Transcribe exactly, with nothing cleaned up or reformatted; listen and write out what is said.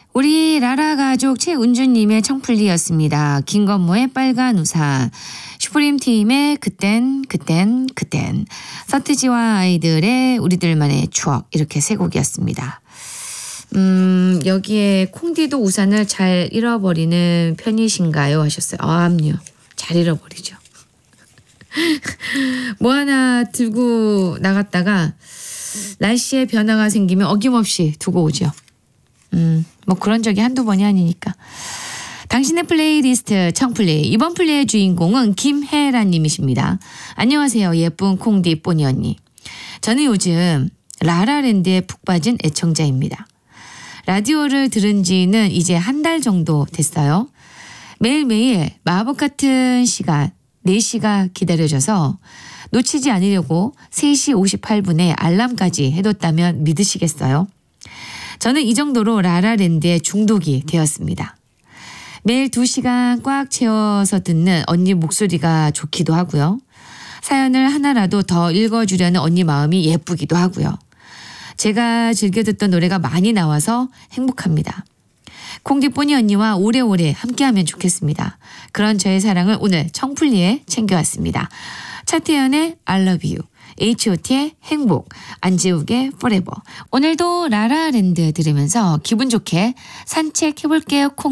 우리 라라 가족 최은주님의 청플리였습니다. 김건모의 빨간 우산, 슈프림팀의 그땐 그땐 그땐, 서태지와 아이들의 우리들만의 추억, 이렇게 세 곡이었습니다. 음, 여기에 콩디도 우산을 잘 잃어버리는 편이신가요? 하셨어요. 아, 압류. 잘 잃어버리죠. 뭐 하나 들고 나갔다가 날씨에 변화가 생기면 어김없이 두고 오죠. 음, 뭐 그런 적이 한두 번이 아니니까. 당신의 플레이리스트 청플레이. 이번 플레이의 주인공은 김혜란 님이십니다. 안녕하세요. 예쁜 콩디 뽀니 언니. 저는 요즘 라라랜드에 푹 빠진 애청자입니다. 라디오를 들은 지는 이제 한 달 정도 됐어요. 매일매일 마법 같은 시간 네 시가 기다려져서 놓치지 않으려고 세 시 오십팔 분에 알람까지 해뒀다면 믿으시겠어요? 저는 이 정도로 라라랜드에 중독이 되었습니다. 매일 두 시간 꽉 채워서 듣는 언니 목소리가 좋기도 하고요. 사연을 하나라도 더 읽어주려는 언니 마음이 예쁘기도 하고요. 제가 즐겨 듣던 노래가 많이 나와서 행복합니다. 콩디뽀니 언니와 오래오래 함께하면 좋겠습니다. 그런 저의 사랑을 오늘 청플리에 챙겨왔습니다. 차태현의 I love you, 에이치 오 티의 행복, 안지욱의 forever. 오늘도 라라랜드 들으면서 기분 좋게 산책해볼게요. 콩